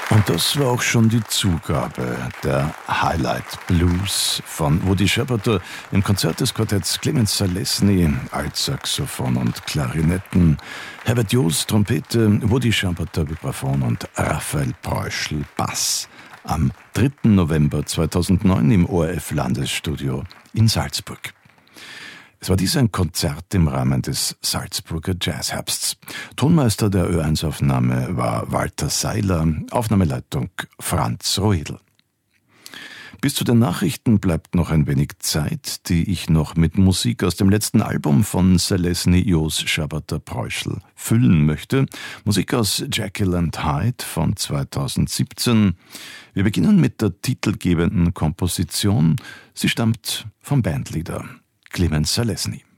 Und das war auch schon die Zugabe der Highlight Blues von Woody Sherbata im Konzert des Quartetts Clemens Zalesny, Altsaxophon und Klarinetten, Herbert Joos Trompete, Woody Sherbata Vibraphon und Raphael Preuschl Bass am 3. November 2009 im ORF Landesstudio in Salzburg. Es war dies ein Konzert im Rahmen des Salzburger Jazzherbsts. Tonmeister der Ö1-Aufnahme war Walter Seiler, Aufnahmeleitung Franz Roedl. Bis zu den Nachrichten bleibt noch ein wenig Zeit, die ich noch mit Musik aus dem letzten Album von Zalesny, Joos, Sherbata, Preuschl füllen möchte. Musik aus Jekyll and Hyde von 2017. Wir beginnen mit der titelgebenden Komposition. Sie stammt vom Bandleader Clemens Zalesny.